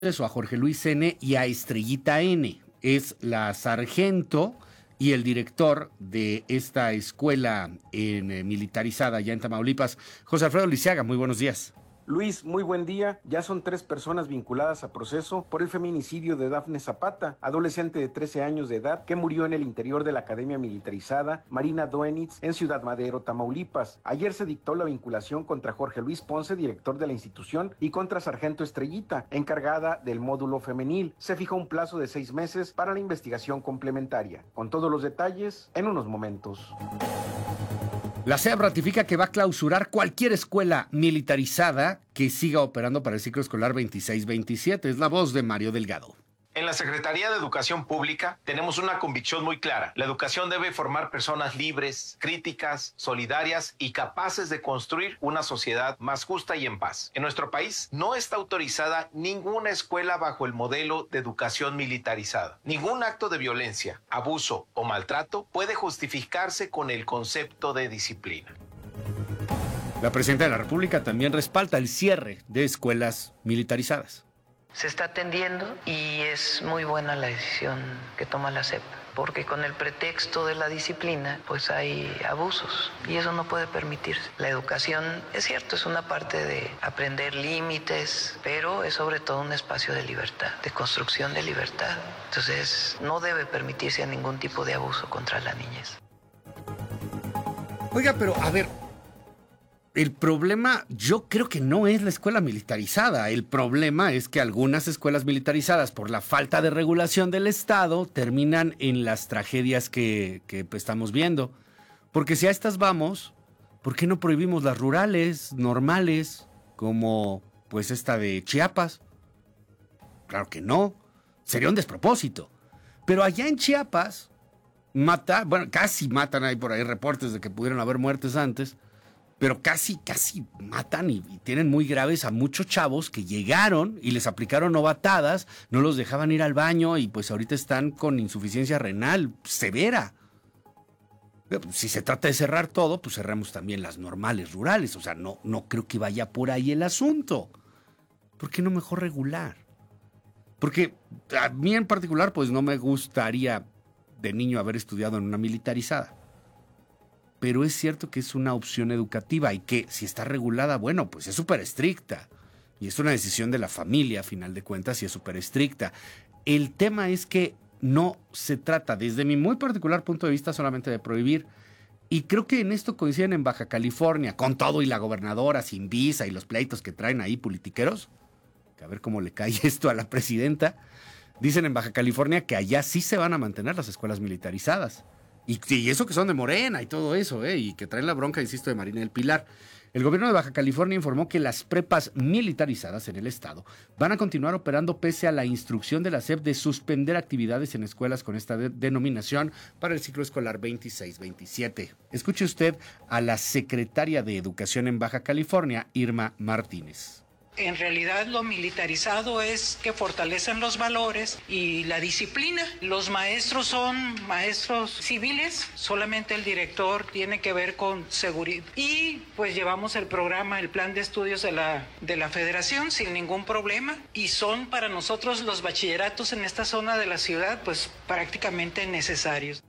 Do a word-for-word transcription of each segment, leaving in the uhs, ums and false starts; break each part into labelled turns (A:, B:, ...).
A: eso, a Jorge Luis N. y a Estrellita N. Es la sargento y el director de esta escuela en, eh, militarizada ya en Tamaulipas. José Alfredo Lisiaga, muy buenos días.
B: Luis, muy buen día. Ya son tres personas vinculadas a proceso por el feminicidio de Dafne Zapata, adolescente de trece años de edad que murió en el interior de la Academia Militarizada Marina Doenitz en Ciudad Madero, Tamaulipas. Ayer se dictó la vinculación contra Jorge Luis Ponce, director de la institución, y contra Sargento Estrellita, encargada del módulo femenil. Se fijó un plazo de seis meses para la investigación complementaria. Con todos los detalles, en unos momentos.
A: La C E P ratifica que va a clausurar cualquier escuela militarizada que siga operando para el ciclo escolar veintiséis veintisiete. Es la voz de Mario Delgado.
C: En la Secretaría de Educación Pública tenemos una convicción muy clara. La educación debe formar personas libres, críticas, solidarias y capaces de construir una sociedad más justa y en paz. En nuestro país no está autorizada ninguna escuela bajo el modelo de educación militarizada. Ningún acto de violencia, abuso o maltrato puede justificarse con el concepto de disciplina.
A: La Presidenta de la República también respalda el cierre de escuelas militarizadas.
D: Se está atendiendo y es muy buena la decisión que toma la C E P, porque con el pretexto de la disciplina, pues hay abusos y eso no puede permitirse. La educación, es cierto, es una parte de aprender límites, pero es sobre todo un espacio de libertad, de construcción de libertad. Entonces, no debe permitirse ningún tipo de abuso contra la niñez.
A: Oiga, pero a ver, el problema yo creo que no es la escuela militarizada. El problema es que algunas escuelas militarizadas, por la falta de regulación del Estado, terminan en las tragedias que, que pues, estamos viendo. Porque si a estas vamos, ¿por qué no prohibimos las rurales, normales, como pues esta de Chiapas? Claro que no. Sería un despropósito. Pero allá en Chiapas, mata, bueno, casi matan, hay por ahí reportes de que pudieron haber muertes antes, pero casi, casi matan y, y tienen muy graves a muchos chavos que llegaron y les aplicaron novatadas, no los dejaban ir al baño y pues ahorita están con insuficiencia renal severa. Si se trata de cerrar todo, pues cerramos también las normales rurales. O sea, no, no creo que vaya por ahí el asunto. ¿Por qué no mejor regular? Porque a mí en particular, pues no me gustaría de niño haber estudiado en una militarizada. Pero es cierto que es una opción educativa y que si está regulada, bueno, pues es súper estricta. Y es una decisión de la familia, a final de cuentas, y es súper estricta. El tema es que no se trata, desde mi muy particular punto de vista, solamente de prohibir. Y creo que en esto coinciden en Baja California, con todo y la gobernadora sin visa y los pleitos que traen ahí politiqueros. Que a ver cómo le cae esto a la presidenta. Dicen en Baja California que allá sí se van a mantener las escuelas militarizadas. Y, y eso que son de Morena y todo eso, ¿eh? Y que traen la bronca, insisto, de Marina del Pilar. El gobierno de Baja California informó que las prepas militarizadas en el estado van a continuar operando pese a la instrucción de la C E P de suspender actividades en escuelas con esta de- denominación para el ciclo escolar veintiséis veintisiete. Escuche usted a la secretaria de Educación en Baja California, Irma Martínez.
E: En realidad lo militarizado es que fortalecen los valores y la disciplina. Los maestros son maestros civiles, solamente el director tiene que ver con seguridad. Y pues llevamos el programa, el plan de estudios de la, de la federación sin ningún problema. Y son para nosotros los bachilleratos en esta zona de la ciudad pues prácticamente necesarios.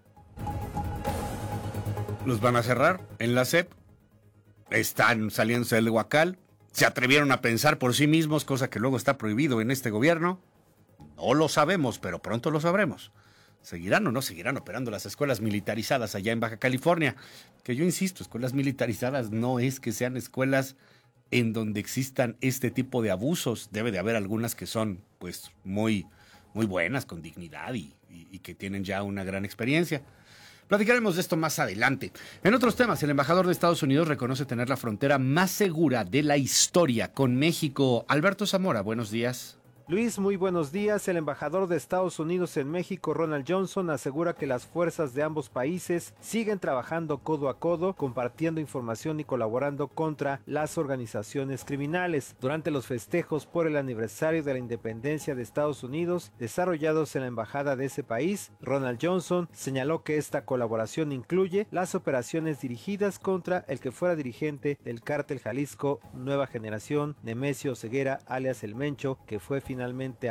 A: Los van a cerrar en la C E P. Están saliéndose del Huacal. ¿Se atrevieron a pensar por sí mismos, cosa que luego está prohibido en este gobierno? No lo sabemos, pero pronto lo sabremos. ¿Seguirán o no seguirán operando las escuelas militarizadas allá en Baja California? Que yo insisto, escuelas militarizadas no es que sean escuelas en donde existan este tipo de abusos. Debe de haber algunas que son pues muy, muy buenas, con dignidad y, y, y que tienen ya una gran experiencia. Platicaremos de esto más adelante. En otros temas, el embajador de Estados Unidos reconoce tener la frontera más segura de la historia con México. Alberto Zamora, buenos días.
F: Luis, muy buenos días. El embajador de Estados Unidos en México, Ronald Johnson, asegura que las fuerzas de ambos países siguen trabajando codo a codo, compartiendo información y colaborando contra las organizaciones criminales. Durante los festejos por el aniversario de la independencia de Estados Unidos, desarrollados en la embajada de ese país, Ronald Johnson señaló que esta colaboración incluye las operaciones dirigidas contra el que fuera dirigente del cártel Jalisco Nueva Generación, Nemesio Ceguera, alias El Mencho, que fue finalmente